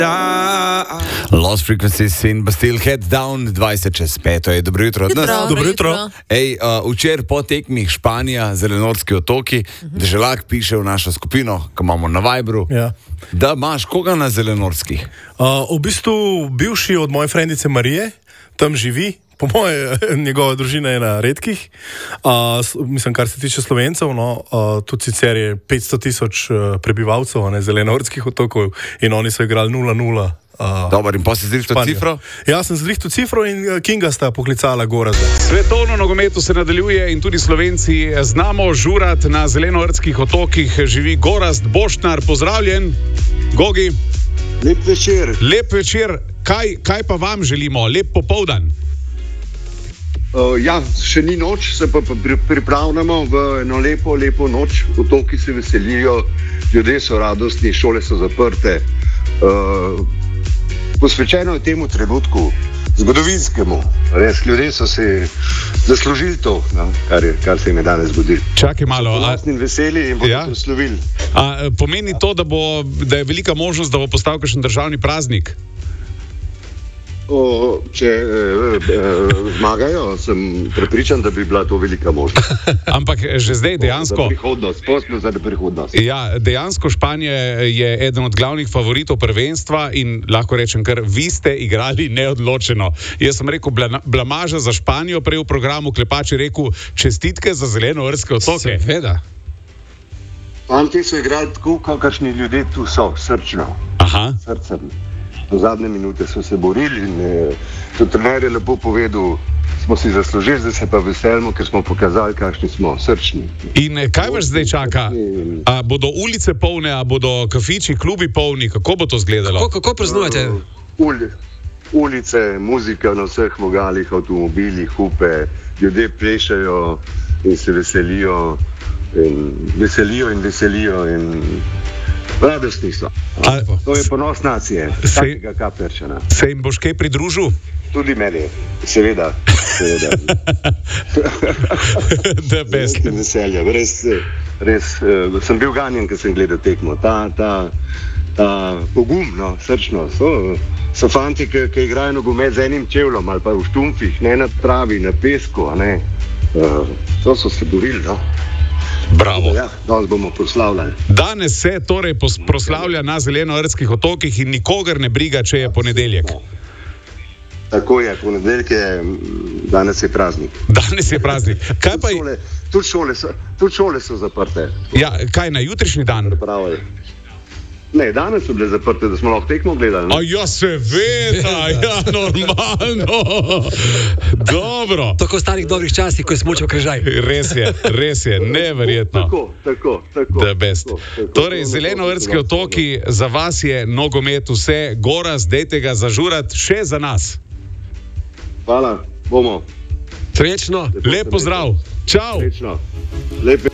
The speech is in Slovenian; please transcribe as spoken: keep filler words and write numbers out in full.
Lost Frequencies in Bastille Head Down, dvajset čez pet. Je dobro jutro od nas. Jutro, Dobro jutro. Ej, uh, včeraj po tekmih Španija, Zelenorski otoki, uh-huh. Deželak piše v našo skupino, ko imamo na Vibru, Ja. da imaš koga na Zelenorskih. Uh, v bistvu bivši od moje frendice Marije, tam živi, po moje, njegova družina je na redkih. Uh, s- mislim, kar se tiče Slovencev, no, uh, tudi sicer je petsto tisoč uh, prebivalcev, ne, Zelenorskih otokov, in oni so igrali nula nula. Uh, Dobar, in potem si zrihtal Španijo. cifro? Jaz sem zrihtal cifro in uh, Kinga sta poklicala Gorazda. Svetovno nogometu se nadaljuje in tudi Slovenci znamo žurati na Zelenovrtskih otokih. Živi Gorazd Boštnar, pozdravljen. Gogi, Lep večer. lep večer. Kaj, kaj pa vam želimo? Lep popoldan. Uh, ja, še ni noč, se pa pri, pripravljamo v eno lepo, lepo noč. Otoki se veselijo, ljudje so radostni, šole so zaprte. Uh, posvečeno je temu trenutku, zgodovinskemu. Res, ljudje so se zaslužili to, no, kar, je, kar se jim je danes zgodilo. Čakaj malo. A, Ponosni in veseli in bodo Ja. proslavili. a, pomeni to, da, bo, da je velika možnost, da bo postal kakšen državni praznik? O, če eh, eh, zmagajo, sem prepričan, da bi bila to velika možnost. Ampak že zdaj Za dejansko. prihodnost, posebno za prihodnost. Ja, dejansko Španija je eden od glavnih favoritov prvenstva in lahko rečem, ker vi ste igrali neodločeno. Jaz sem rekel bla, blamaža za Španijo, prej v programu Klepač je rekel čestitke za Zelenovrtske otoke. Seveda. Fanti so igrali tako, kakršni ljudje tu so, srčno, Aha. srcem. Do zadnje minute so se borili in eh, tudi trener je lepo povedal, smo si zaslužili, zdaj se pa veselimo, ker smo pokazali, kakšni smo, srčni. In eh, kaj vas zdaj čaka? A bodo ulice polne, a bodo kafiči, klubi polni? Kako bo to izgledalo? Kako, kako praznujete? Uh, uli, ulice, muzika na vseh vogalih, avtomobilih, hupe, ljudje plešajo in se veselijo in veselijo in veselijo in radostni so. A- To je ponos nacije, Se- takega Kaperčana. Se jim boš kaj pridružil? Tudi meni, seveda. seveda. The best. Z veseljem, res, res uh, sem bil ganjen, ko sem gledal tekmo. Ta, ta, ta pogum, no, srčno. So, so fanti, ki, ki igrajo nogomet z enim čevljem ali pa v štumfih, ne na travi, na pesku. a ne. Uh, to so se borili. No. Bravo. Ja, danes bomo proslavljali. Danes se torej pos- proslavlja na Zelenovrtskih otokih in nikogar ne briga, če je ponedeljek. Tako je, ponedeljek je, mm, danes je praznik. Danes je praznik. Kaj pa Tudi je? šole, tudi šole, so, tudi šole so zaprte. Ja, kaj na jutrišnji dan? Pravi. Ne, danes so bile zaprte, da smo lahko tekmo gledali. ne. A ja, seveda, ja, normalno. Dobro. Tako v starih dobrih časih, ko je smučal križaj. Res je, res je, neverjetno. Tako, tako, tako. The best. tako, tako. Torej, Zelenovrtski otoki, za vas je nogomet vse, Gorazd, dejte ga zažurati še za nas. Hvala, bomo. Srečno. Lep pozdrav. Čau. Srečno. Lepe